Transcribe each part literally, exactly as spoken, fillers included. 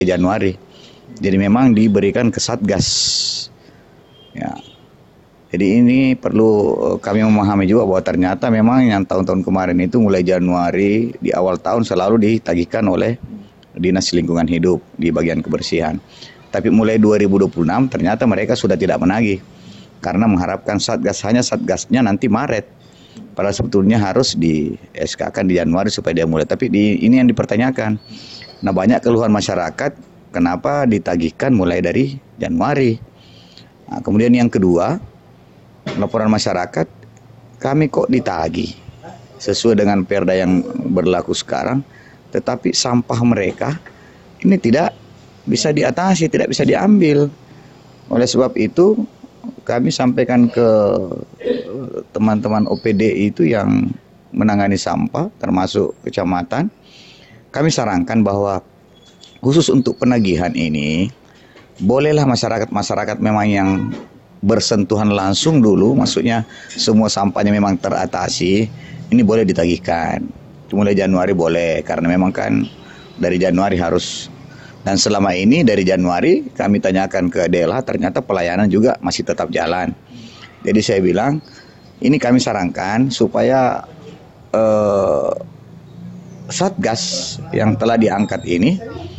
Januari. Jadi memang diberikan ke Satgas. Ya. Jadi ini perlu kami memahami juga bahwa ternyata memang yang tahun-tahun kemarin itu mulai Januari di awal tahun selalu ditagihkan oleh Dinas Lingkungan Hidup di bagian kebersihan. Tapi mulai dua ribu dua puluh enam ternyata mereka sudah tidak menagih karena mengharapkan Satgas, hanya Satgasnya nanti Maret. Padahal sebetulnya harus di S K-kan di Januari supaya dia mulai. Tapi di, ini yang dipertanyakan. Nah, banyak keluhan masyarakat kenapa ditagihkan mulai dari Januari. Nah, kemudian yang kedua, laporan masyarakat, kami kok ditagih sesuai dengan perda yang berlaku sekarang, tetapi sampah mereka ini tidak bisa diatasi, tidak bisa diambil. Oleh sebab itu, kami sampaikan ke teman-teman O P D itu yang menangani sampah, termasuk kecamatan, kami sarankan bahwa khusus untuk penagihan ini, bolehlah masyarakat-masyarakat memang yang bersentuhan langsung dulu, maksudnya semua sampahnya memang teratasi, ini boleh ditagihkan. Mulai Januari boleh, karena memang kan dari Januari harus. Dan selama ini dari Januari kami tanyakan ke D L H, ternyata pelayanan juga masih tetap jalan. Jadi saya bilang, ini kami sarankan supaya eh, Satgas yang telah diangkat ini,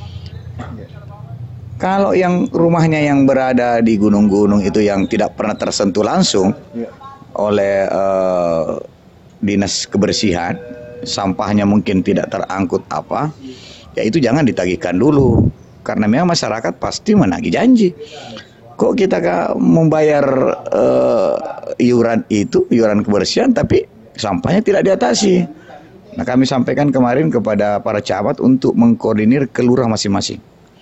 kalau yang rumahnya yang berada di gunung-gunung itu yang tidak pernah tersentuh langsung oleh uh, dinas kebersihan, sampahnya mungkin tidak terangkut apa, ya itu jangan ditagihkan dulu. Karena memang masyarakat pasti menagih janji. Kok kita gak membayar uh, iuran itu, iuran kebersihan, tapi sampahnya tidak diatasi. Nah, kami sampaikan kemarin kepada para camat untuk mengkoordinir ke lurah masing-masing.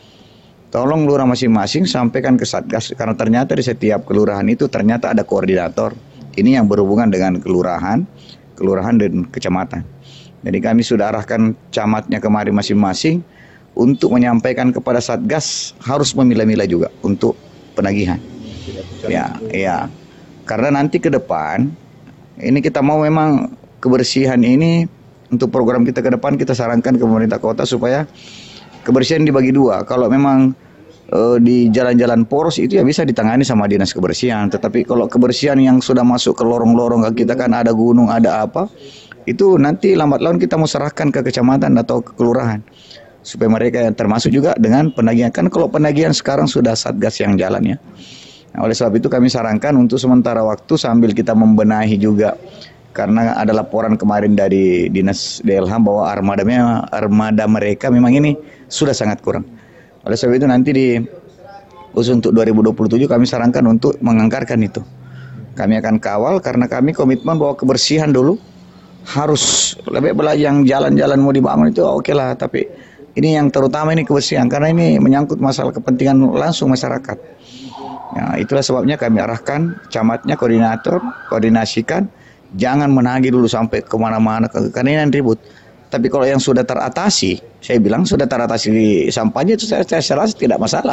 Tolong lurah masing-masing sampaikan ke Satgas, karena ternyata di setiap kelurahan itu ternyata ada koordinator. Ini yang berhubungan dengan kelurahan, kelurahan dan kecamatan. Jadi kami sudah arahkan camatnya kemarin masing-masing untuk menyampaikan kepada Satgas harus memilah-milah juga untuk penagihan. Ya, ya. Karena nanti ke depan ini kita mau memang kebersihan ini untuk program kita ke depan, kita sarankan ke pemerintah kota supaya kebersihan dibagi dua. Kalau memang e, di jalan-jalan poros itu ya bisa ditangani sama dinas kebersihan. Tetapi kalau kebersihan yang sudah masuk ke lorong-lorong, kita kan ada gunung, ada apa, itu nanti lambat laun kita mau serahkan ke kecamatan atau ke kelurahan. Supaya mereka yang termasuk juga dengan penagihan. Kan kalau penagihan sekarang sudah Satgas yang jalan ya. Nah, oleh sebab itu kami sarankan untuk sementara waktu sambil kita membenahi juga. Karena ada laporan kemarin dari Dinas D L H bahwa armada, armada mereka memang ini sudah sangat kurang. Oleh sebab itu nanti di khusus untuk dua ribu dua puluh tujuh kami sarankan untuk menganggarkan itu. Kami akan kawal karena kami komitmen bahwa kebersihan dulu harus lebih belajar. Yang jalan-jalan mau dibangun itu oke okay lah, tapi ini yang terutama ini kebersihan karena ini menyangkut masalah kepentingan langsung masyarakat. Ya, itulah sebabnya kami arahkan camatnya, koordinator, koordinasikan. Jangan menagih dulu sampai kemana-mana, karena ini yang ribut. Tapi kalau yang sudah teratasi, saya bilang sudah teratasi di sampahnya itu saya, saya rasa tidak masalah.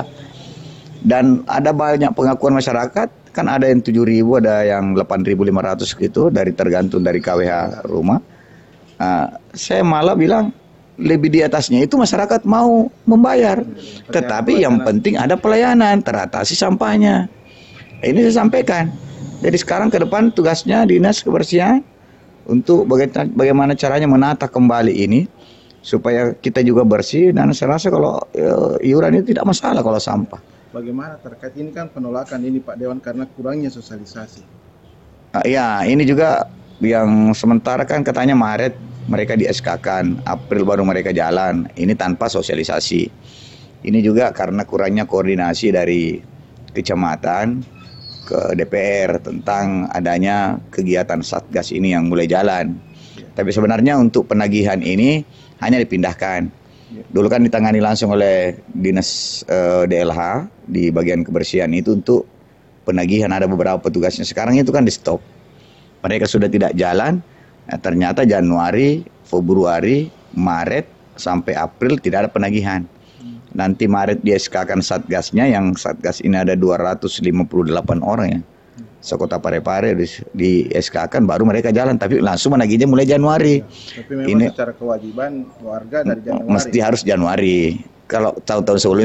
Dan ada banyak pengakuan masyarakat, kan ada yang tujuh ribu, ada yang delapan ribu lima ratus gitu, dari tergantung dari K W H rumah. Nah, saya malah bilang lebih di atasnya itu masyarakat mau membayar. Tetapi yang penting ada pelayanan, teratasi sampahnya. Ini saya sampaikan. Jadi sekarang ke depan tugasnya dinas kebersihan untuk bagaimana caranya menata kembali ini supaya kita juga bersih, dan saya rasa kalau e, iuran itu tidak masalah kalau sampah. Bagaimana terkait ini kan penolakan ini Pak Dewan karena kurangnya sosialisasi. Nah, ya ini juga yang sementara kan katanya Maret mereka di S K-kan, April baru mereka jalan. Ini tanpa sosialisasi. Ini juga karena kurangnya koordinasi dari kecamatan ke D P R tentang adanya kegiatan Satgas ini yang mulai jalan. Tapi sebenarnya untuk penagihan ini hanya dipindahkan. Dulu kan ditangani langsung oleh dinas uh, D L H di bagian kebersihan itu untuk penagihan, ada beberapa petugasnya. Sekarang itu kan di stop. Mereka sudah tidak jalan. Nah, ternyata Januari, Februari, Maret sampai April tidak ada penagihan. Nanti Maret di S K-kan Satgasnya, yang Satgas ini ada dua ratus lima puluh delapan orang ya. Sekota Parepare di, di S K-kan baru mereka jalan, tapi langsung menagihnya mulai Januari. Tapi memang ini secara kewajiban warga dari Januari. Mesti harus Januari. kalau tahun-tahun sebelumnya